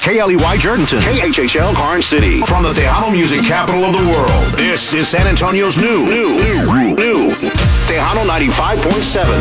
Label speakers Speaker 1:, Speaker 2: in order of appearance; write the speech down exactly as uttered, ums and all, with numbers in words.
Speaker 1: K L E Y Jordanton, K H H L Karn City. From the Tejano music capital of the world, this is San Antonio's new, new, new, new, Tejano ninety-five point seven.